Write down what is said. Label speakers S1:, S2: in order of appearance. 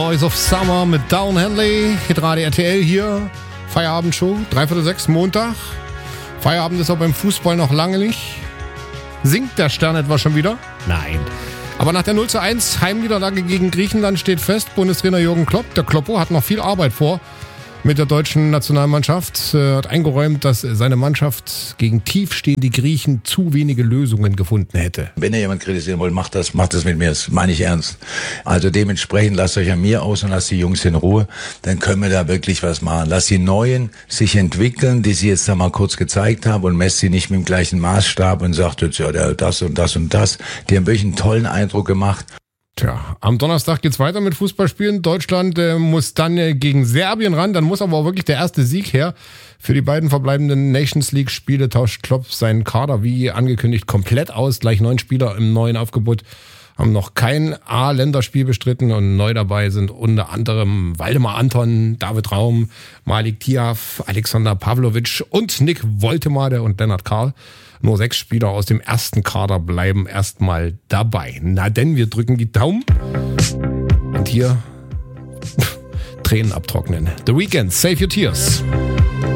S1: Noise of Summer mit Down Henley. Hitradio RTL hier. Feierabendshow, 5:45 Montag. Feierabend ist auch beim Fußball noch lange nicht. Singt der Stern etwa schon wieder? Nein. Aber nach der 0:1 Heimniederlage gegen Griechenland steht fest, Bundestrainer Jürgen Klopp, der Kloppo, hat noch viel Arbeit vor mit der deutschen Nationalmannschaft. Hat eingeräumt, dass seine Mannschaft gegen tiefstehende Griechen zu wenige Lösungen gefunden hätte.
S2: Wenn ihr jemand kritisieren wollt, macht das mit mir. Das meine ich ernst. Also dementsprechend lasst euch an mir aus und lasst die Jungs in Ruhe. Dann können wir da wirklich was machen. Lasst die Neuen sich entwickeln, die sie jetzt da mal kurz gezeigt haben, und messt sie nicht mit dem gleichen Maßstab und sagt jetzt, ja, das und das und das. Die haben wirklich einen tollen Eindruck gemacht.
S1: Tja, am Donnerstag geht's weiter mit Fußballspielen. Deutschland muss dann gegen Serbien ran. Dann muss aber auch wirklich der erste Sieg her. Für die beiden verbleibenden Nations League-Spiele tauscht Klopp seinen Kader wie angekündigt komplett aus. Gleich 9 Spieler im neuen Aufgebot haben noch kein A-Länderspiel bestritten. Und neu dabei sind unter anderem Waldemar Anton, David Raum, Malik Tiaf, Alexander Pavlovic und Nick Woltemade und Lennart Karl. Nur 6 Spieler aus dem ersten Kader bleiben erstmal dabei. Na denn, wir drücken die Daumen. Und hier Tränen abtrocknen. The Weeknd, Save Your Tears.